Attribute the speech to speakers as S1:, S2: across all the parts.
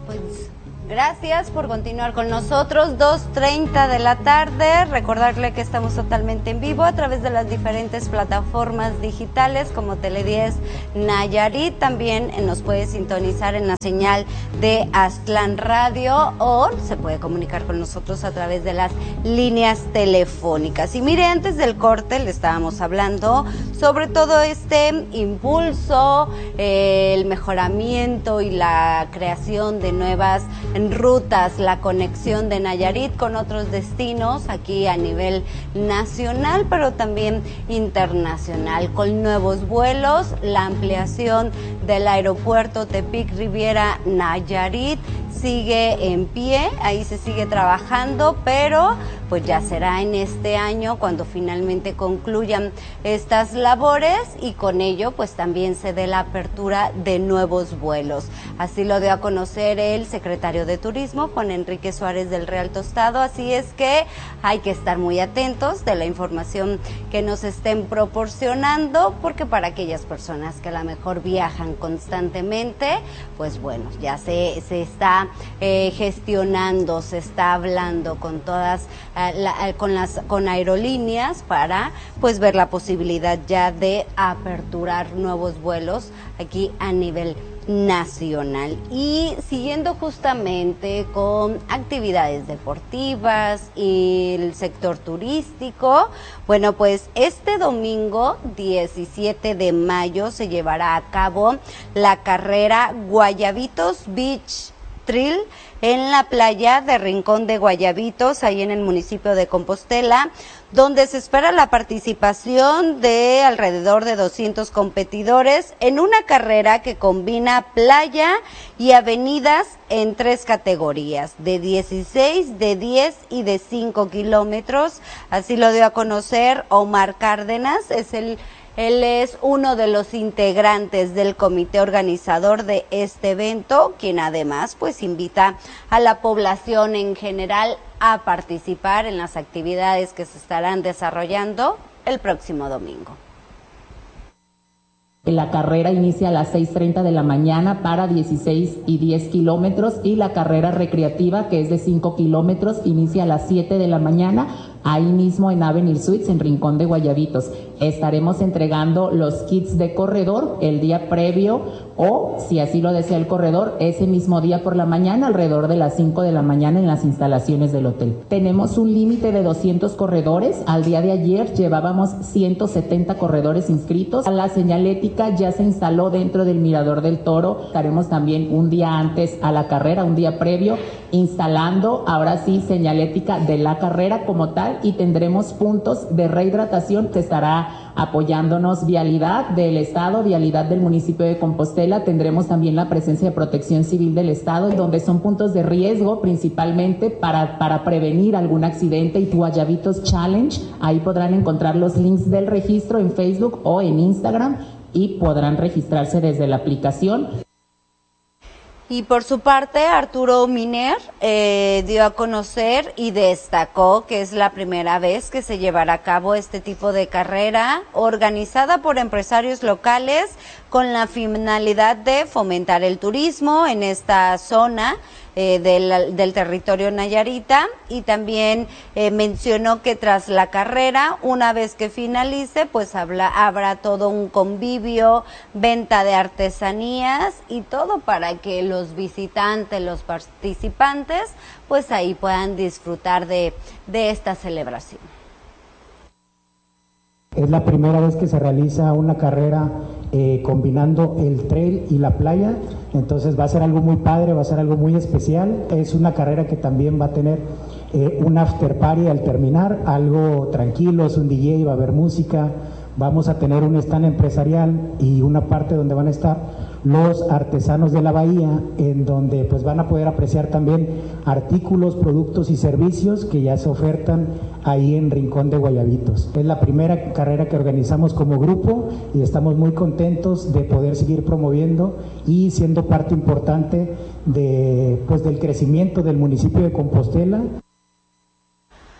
S1: Pues gracias por continuar con nosotros, 2:30 de la tarde. Recordarle que estamos totalmente en vivo a través de las diferentes plataformas digitales como Tele10 Nayarit. También nos puede sintonizar en la señal de Aztlán Radio o se puede comunicar con nosotros a través de las líneas telefónicas. Y mire, antes del corte le estábamos hablando sobre todo este impulso, el mejoramiento y la creación de nuevas rutas, la conexión de Nayarit con otros destinos aquí a nivel nacional, pero también internacional, con nuevos vuelos, la ampliación del aeropuerto Tepic Riviera Nayarit sigue en pie, ahí se sigue trabajando, pero pues ya será en este año cuando finalmente concluyan estas labores y con ello pues también se dé la apertura de nuevos vuelos. Así lo dio a conocer el secretario de Turismo, Juan Enrique Suárez del Real Tostado, así es que hay que estar muy atentos de la información que nos estén proporcionando, porque para aquellas personas que a lo mejor viajan constantemente, pues bueno, ya se está gestionando, se está hablando con todas con aerolíneas para pues ver la posibilidad ya de aperturar nuevos vuelos aquí a nivel nacional. Y siguiendo justamente con actividades deportivas y el sector turístico, bueno, pues este domingo 17 de mayo se llevará a cabo la carrera Guayabitos Beach Trail en la playa de Rincón de Guayabitos, ahí en el municipio de Compostela, donde se espera la participación de alrededor de 200 competidores en una carrera que combina playa y avenidas en 3 categorías, de 16, de 10 y de 5 kilómetros. Así lo dio a conocer Omar Cárdenas, Él es uno de los integrantes del comité organizador de este evento, quien además pues invita a la población en general a participar en las actividades que se estarán desarrollando el próximo domingo.
S2: La carrera inicia a las 6:30 de la mañana para 16 y 10 kilómetros y la carrera recreativa, que es de 5 kilómetros, inicia a las 7 de la mañana, ahí mismo en Avenir Suites, en Rincón de Guayabitos. Estaremos entregando los kits de corredor el día previo o, si así lo desea el corredor, ese mismo día por la mañana, alrededor de las 5 de la mañana en las instalaciones del hotel. Tenemos un límite de 200 corredores. Al día de ayer llevábamos 170 corredores inscritos. La señalética ya se instaló dentro del Mirador del Toro. Estaremos también un día antes a la carrera, un día previo, instalando ahora sí señalética de la carrera como tal, y tendremos puntos de rehidratación que estará apoyándonos Vialidad del Estado, Vialidad del municipio de Compostela. Tendremos también la presencia de Protección Civil del Estado, donde son puntos de riesgo principalmente para prevenir algún accidente, y Guayabitos Challenge. Ahí podrán encontrar los links del registro en Facebook o en Instagram y podrán registrarse desde la aplicación.
S1: Y por su parte, Arturo Miner dio a conocer y destacó que es la primera vez que se llevará a cabo este tipo de carrera organizada por empresarios locales con la finalidad de fomentar el turismo en esta zona del territorio nayarita, y también mencionó que tras la carrera, una vez que finalice, pues habrá todo un convivio, venta de artesanías y todo para que los visitantes, los participantes, pues ahí puedan disfrutar de esta celebración.
S3: Es la primera vez que se realiza una carrera combinando el trail y la playa, entonces va a ser algo muy padre, va a ser algo muy especial. Es una carrera que también va a tener un after party al terminar, algo tranquilo, es un DJ, va a haber música, vamos a tener un stand empresarial y una parte donde van a estar los artesanos de la bahía, en donde pues van a poder apreciar también artículos, productos y servicios que ya se ofertan ahí en Rincón de Guayabitos. Es la primera carrera que organizamos como grupo y estamos muy contentos de poder seguir promoviendo y siendo parte importante de, pues, del crecimiento del municipio de Compostela.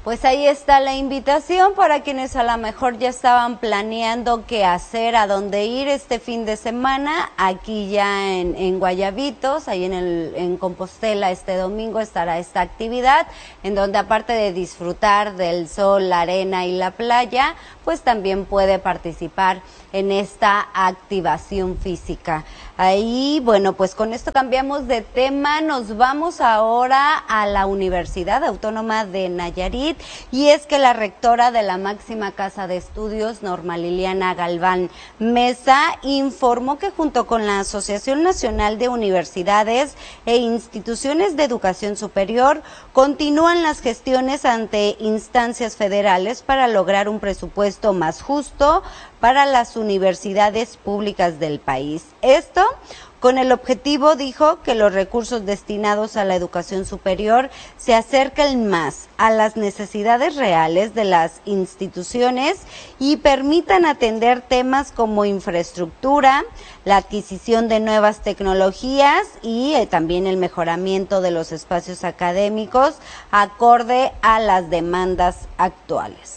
S1: Pues ahí está la invitación para quienes a lo mejor ya estaban planeando qué hacer, a dónde ir este fin de semana. Aquí ya en Guayabitos, ahí en Compostela, este domingo estará esta actividad, en donde aparte de disfrutar del sol, la arena y la playa, pues también puede participar en esta activación física. Ahí, bueno, pues con esto cambiamos de tema, nos vamos ahora a la Universidad Autónoma de Nayarit, y es que la rectora de la máxima casa de estudios, Norma Liliana Galván Mesa, informó que junto con la Asociación Nacional de Universidades e Instituciones de Educación Superior, continúan las gestiones ante instancias federales para lograr un presupuesto más justo para las universidades públicas del país. Esto con el objetivo, dijo, que los recursos destinados a la educación superior se acerquen más a las necesidades reales de las instituciones y permitan atender temas como infraestructura, la adquisición de nuevas tecnologías y también el mejoramiento de los espacios académicos acorde a las demandas actuales.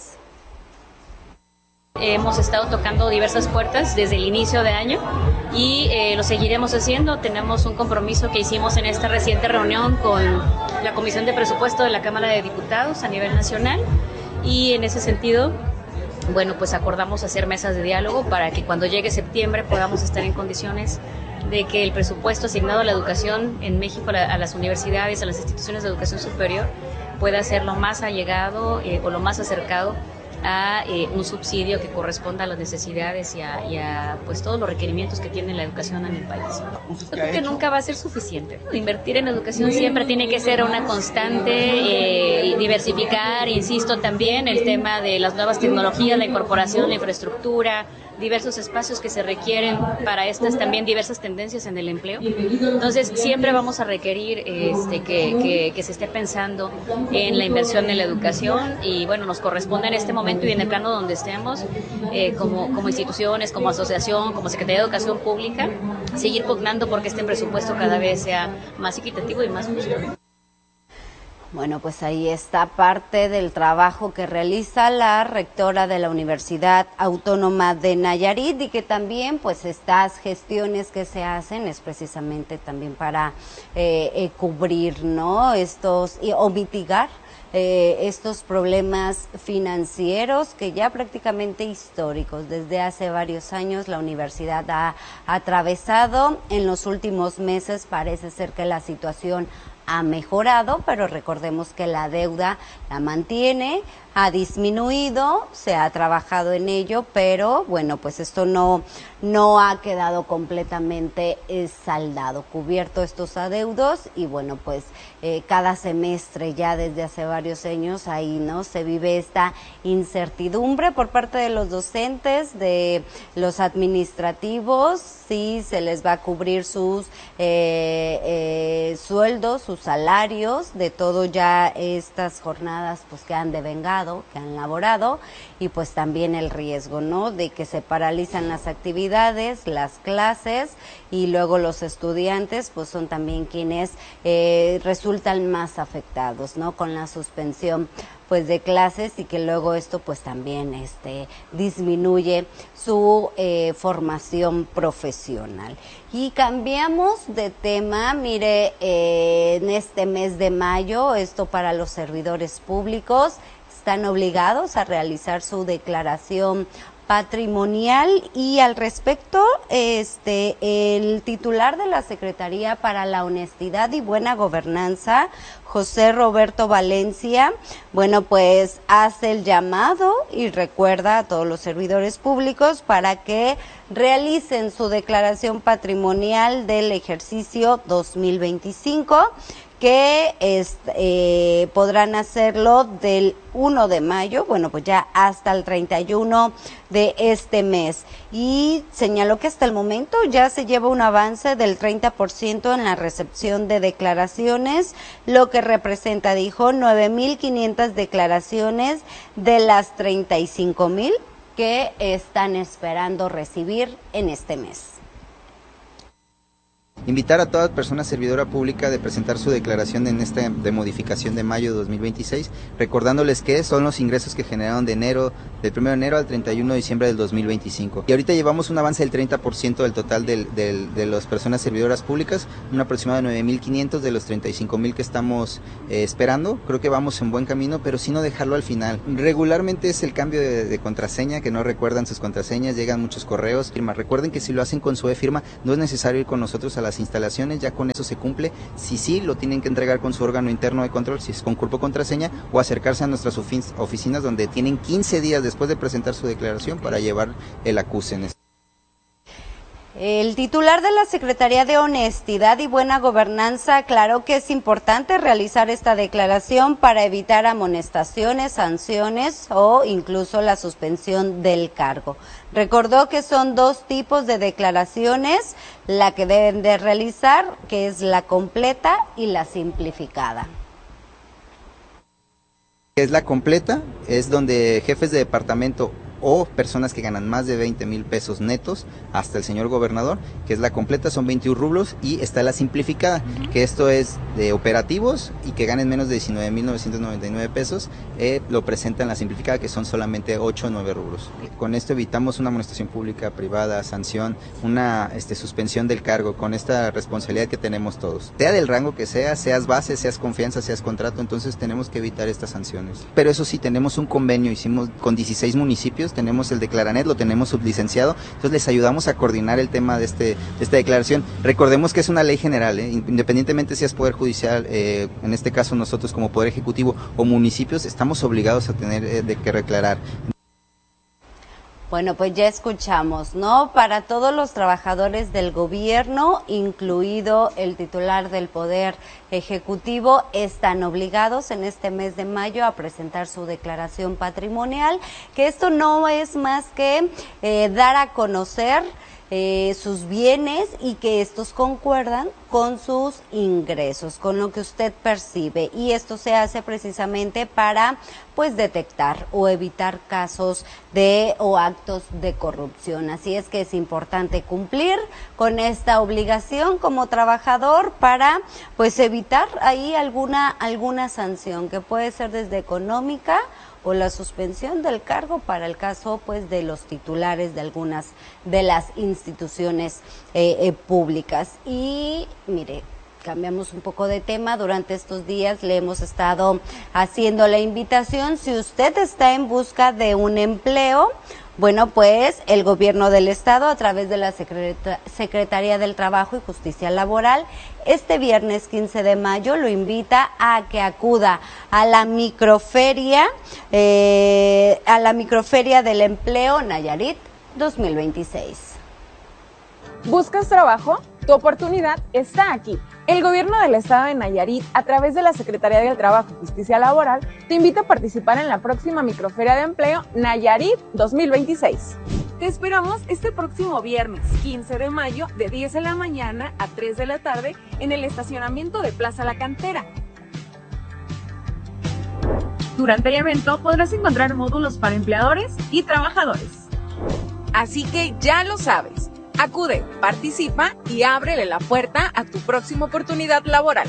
S4: Hemos estado tocando diversas puertas desde el inicio de año y lo seguiremos haciendo. Tenemos un compromiso que hicimos en esta reciente reunión con la Comisión de Presupuesto de la Cámara de Diputados a nivel nacional, y en ese sentido, bueno, pues acordamos hacer mesas de diálogo para que cuando llegue septiembre podamos estar en condiciones de que el presupuesto asignado a la educación en México, a las universidades, a las instituciones de educación superior, pueda ser lo más allegado o lo más acercado a un subsidio que corresponda a las necesidades y a pues todos los requerimientos que tiene la educación en el país. Yo creo que nunca va a ser suficiente. Invertir en educación siempre tiene que ser una constante, diversificar, insisto, también el tema de las nuevas tecnologías, la incorporación, la infraestructura, diversos espacios que se requieren para estas también diversas tendencias en el empleo. Entonces siempre vamos a requerir que se esté pensando en la inversión en la educación, y bueno, nos corresponde en este momento y en el plano donde estemos, como instituciones, como asociación, como Secretaría de Educación Pública, seguir pugnando porque este presupuesto cada vez sea más equitativo y más justo.
S1: Bueno, pues ahí está parte del trabajo que realiza la rectora de la Universidad Autónoma de Nayarit, y que también pues estas gestiones que se hacen es precisamente también para cubrir, ¿no?, o mitigar estos problemas financieros que ya prácticamente históricos. Desde hace varios años la universidad ha atravesado. En los últimos meses parece ser que la situación ha mejorado, pero recordemos que la deuda la mantiene, ha disminuido, se ha trabajado en ello, pero bueno, pues esto no ha quedado completamente saldado, cubierto estos adeudos, y bueno, pues cada semestre ya desde hace varios años ahí, ¿no?, se vive esta incertidumbre por parte de los docentes, de los administrativos, si se les va a cubrir sus sueldos, sus salarios, de todo ya estas jornadas pues que han devengado, que han laborado, y pues también el riesgo, ¿no?, de que se paralizan las actividades, las clases, y luego los estudiantes pues son también quienes resultan más afectados, ¿no?, con la suspensión pues de clases, y que luego esto pues también disminuye su formación profesional. Y cambiamos de tema, mire, en este mes de mayo, esto para los servidores públicos, están obligados a realizar su declaración patrimonial, y al respecto el titular de la Secretaría para la Honestidad y Buena Gobernanza, José Roberto Valencia, bueno, pues hace el llamado y recuerda a todos los servidores públicos para que realicen su declaración patrimonial del ejercicio 2025, que podrán hacerlo del 1 de mayo, bueno, pues ya hasta el 31 de este mes. Y señaló que hasta el momento ya se lleva un avance del 30% en la recepción de declaraciones, lo que representa, dijo, 9,500 declaraciones de las 35,000 que están esperando recibir en este mes.
S5: Invitar a toda persona servidora pública de presentar su declaración en esta de modificación de mayo de 2026, recordándoles que son los ingresos que generaron del 1 de enero al 31 de diciembre del 2025. Y ahorita llevamos un avance del 30% del total de las personas servidoras públicas, un aproximado de 9.500 de los 35.000 que estamos esperando. Creo que vamos en buen camino, pero sí no dejarlo al final. Regularmente es el cambio de contraseña, que no recuerdan sus contraseñas, llegan muchos correos, firmas. Recuerden que si lo hacen con su e-firma, no es necesario ir con nosotros a las instalaciones, ya con eso se cumple. Si sí, lo tienen que entregar con su órgano interno de control, si es con CURP o contraseña, o acercarse a nuestras oficinas donde tienen 15 días después de presentar su declaración para llevar el acuse en esto.
S1: El titular de la Secretaría de Honestidad y Buena Gobernanza aclaró que es importante realizar esta declaración para evitar amonestaciones, sanciones o incluso la suspensión del cargo. Recordó que son dos tipos de declaraciones la que deben de realizar, que es la completa y la simplificada.
S5: Es la completa, es donde jefes de departamento o personas que ganan más de 20,000 pesos netos hasta el señor gobernador, que es la completa, son 21 rublos, y está la simplificada, que esto es de operativos y que ganen menos de 19,999 pesos, lo presentan la simplificada, que son solamente 8 o 9 rublos. Con esto evitamos una amonestación pública, privada, sanción, una suspensión del cargo, con esta responsabilidad que tenemos todos. Sea del rango que sea, seas base, seas confianza, seas contrato, entonces tenemos que evitar estas sanciones. Pero eso sí, tenemos un convenio, hicimos con 16 municipios, tenemos el Declaranet, lo tenemos sublicenciado, entonces les ayudamos a coordinar el tema de esta declaración. Recordemos que es una ley general, independientemente si es Poder Judicial, en este caso nosotros como Poder Ejecutivo o municipios, estamos obligados a tener que declarar.
S1: Bueno, pues ya escuchamos, ¿no? Para todos los trabajadores del gobierno, incluido el titular del Poder Ejecutivo, están obligados en este mes de mayo a presentar su declaración patrimonial, que esto no es más que dar a conocer sus bienes y que estos concuerdan con sus ingresos, con lo que usted percibe, y esto se hace precisamente para pues detectar o evitar casos o actos de corrupción. Así es que es importante cumplir con esta obligación como trabajador para pues evitar ahí alguna sanción que puede ser desde económica o la suspensión del cargo para el caso pues de los titulares de algunas de las instituciones públicas. Y mire, cambiamos un poco de tema. Durante estos días le hemos estado haciendo la invitación, si usted está en busca de un empleo, bueno, pues el gobierno del estado, a través de la Secretaría del Trabajo y Justicia Laboral, este viernes 15 de mayo lo invita a que acuda a la microferia del empleo Nayarit 2026.
S6: ¿Buscas trabajo? Tu oportunidad está aquí. El gobierno del estado de Nayarit, a través de la Secretaría del Trabajo y Justicia Laboral, te invita a participar en la próxima microferia de empleo Nayarit 2026.
S7: Te esperamos este próximo viernes 15 de mayo de 10 de la mañana a 3 de la tarde en el estacionamiento de Plaza La Cantera. Durante el evento podrás encontrar módulos para empleadores y trabajadores.
S6: Así que ya lo sabes. Acude, participa y ábrele la puerta a tu próxima oportunidad laboral.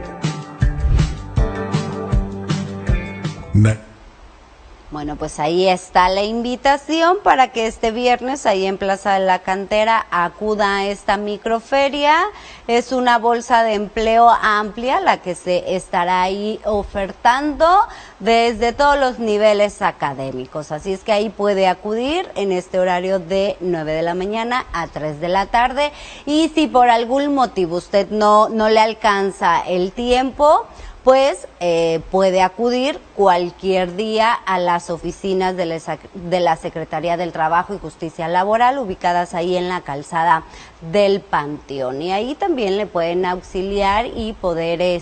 S1: Bueno, pues ahí está la invitación para que este viernes ahí en Plaza de la Cantera acuda a esta microferia. Es una bolsa de empleo amplia la que se estará ahí ofertando desde todos los niveles académicos. Así es que ahí puede acudir en este horario de 9 de la mañana a 3 de la tarde. Y si por algún motivo usted no le alcanza el tiempo, pues puede acudir cualquier día a las oficinas de la Secretaría del Trabajo y Justicia Laboral, ubicadas ahí en la calzada del Panteón. Y ahí también le pueden auxiliar y poder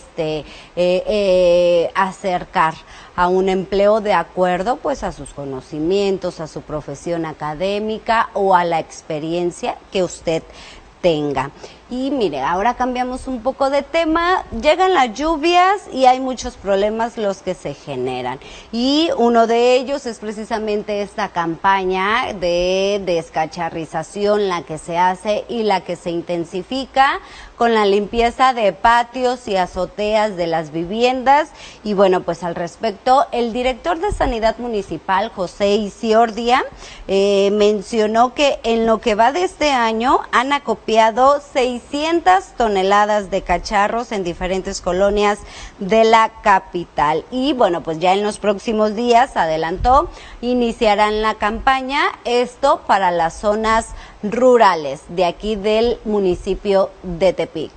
S1: acercar a un empleo de acuerdo pues a sus conocimientos, a su profesión académica o a la experiencia que usted tenga. Y mire, ahora cambiamos un poco de tema, llegan las lluvias y hay muchos problemas los que se generan. Y uno de ellos es precisamente esta campaña de descacharrización, la que se hace y la que se intensifica con la limpieza de patios y azoteas de las viviendas. Y bueno, pues al respecto, el director de Sanidad Municipal, José Isiordia, mencionó que en lo que va de este año han acopiado 600 toneladas de cacharros en diferentes colonias de la capital. Y bueno, pues ya en los próximos días, adelantó, iniciarán la campaña, esto para las zonas rurales de aquí del municipio de Tepic.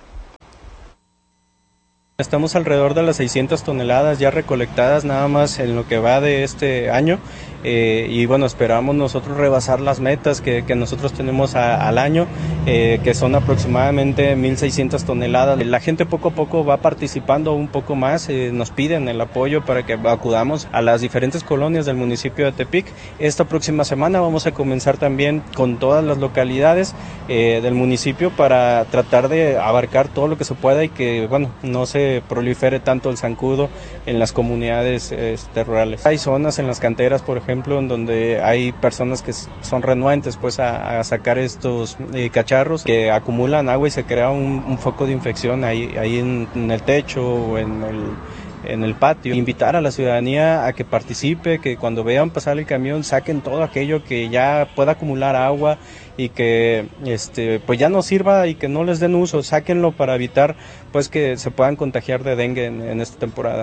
S8: Estamos alrededor de las 600 toneladas ya recolectadas nada más en lo que va de este año. Y bueno, esperamos nosotros rebasar las metas que nosotros tenemos al año, que son aproximadamente 1.600 toneladas. La gente poco a poco va participando un poco más, nos piden el apoyo para que acudamos a las diferentes colonias del municipio de Tepic. Esta próxima semana vamos a comenzar también con todas las localidades del municipio para tratar de abarcar todo lo que se pueda y que, bueno, no se prolifere tanto el zancudo en las comunidades rurales. Hay zonas en las canteras, por ejemplo, en donde hay personas que son renuentes pues a sacar estos cacharros que acumulan agua y se crea un foco de infección ahí en el techo o en el patio. Invitar a la ciudadanía a que participe, que cuando vean pasar el camión saquen todo aquello que ya pueda acumular agua y que pues ya no sirva y que no les den uso, sáquenlo para evitar pues que se puedan contagiar de dengue en esta temporada.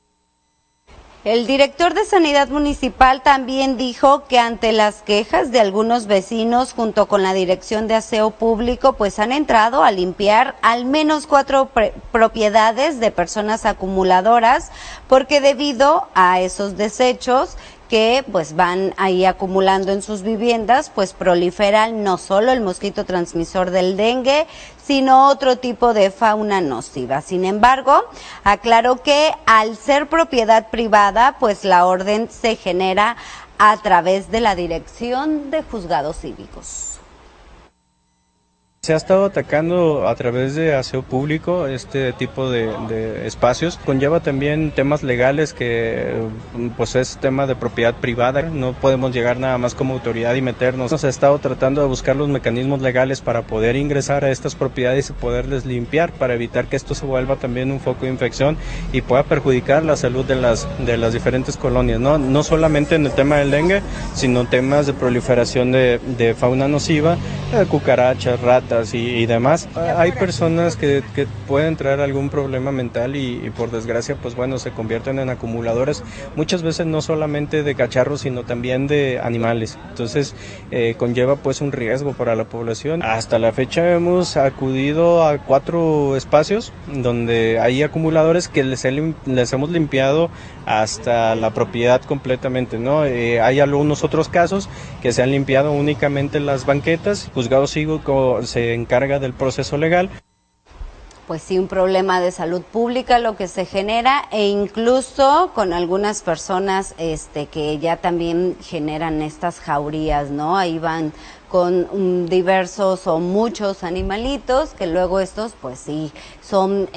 S1: El director de Sanidad Municipal también dijo que ante las quejas de algunos vecinos junto con la Dirección de Aseo Público, pues han entrado a limpiar al menos 4 propiedades de personas acumuladoras, porque debido a esos desechos que pues van ahí acumulando en sus viviendas, pues proliferan no solo el mosquito transmisor del dengue, sino otro tipo de fauna nociva. Sin embargo, aclaró que al ser propiedad privada, pues la orden se genera a través de la Dirección de Juzgados Cívicos.
S8: Se ha estado atacando a través de aseo público este tipo de espacios. Conlleva también temas legales que pues es tema de propiedad privada. No podemos llegar nada más como autoridad y meternos. Se ha estado tratando de buscar los mecanismos legales para poder ingresar a estas propiedades y poderles limpiar para evitar que esto se vuelva también un foco de infección y pueda perjudicar la salud de las diferentes colonias. No solamente en el tema del dengue, sino temas de proliferación de fauna nociva, cucarachas, ratas y demás. Hay personas que pueden traer algún problema mental y por desgracia pues bueno se convierten en acumuladores, muchas veces no solamente de cacharros sino también de animales. Entonces conlleva pues un riesgo para la población. Hasta la fecha hemos acudido a 4 espacios donde hay acumuladores que les hemos limpiado hasta la propiedad completamente, ¿no? Hay algunos otros casos que se han limpiado únicamente las banquetas. Juzgado Cívico se encarga del proceso legal.
S1: Pues sí, un problema de salud pública lo que se genera, e incluso con algunas personas que ya también generan estas jaurías, ¿no? Ahí van con diversos o muchos animalitos que luego estos pues sí son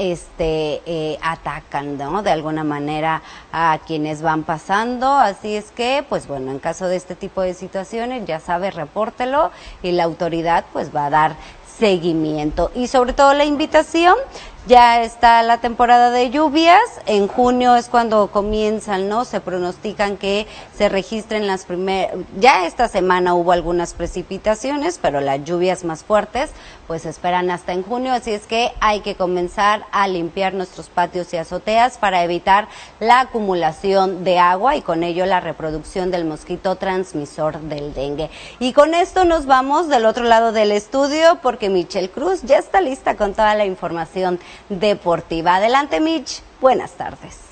S1: atacan, ¿no? De alguna manera a quienes van pasando, así es que pues bueno, en caso de este tipo de situaciones ya sabe, repórtelo y la autoridad pues va a dar seguimiento. Y sobre todo la invitación, ya está la temporada de lluvias, en junio es cuando comienzan, ¿no? Se pronostican que se registren las primeras, ya esta semana hubo algunas precipitaciones, pero las lluvias más fuertes pues se esperan hasta en junio, así es que hay que comenzar a limpiar nuestros patios y azoteas para evitar la acumulación de agua y con ello la reproducción del mosquito transmisor del dengue. Y con esto nos vamos del otro lado del estudio porque Michelle Cruz ya está lista con toda la información deportiva. Adelante, Mitch. Buenas tardes.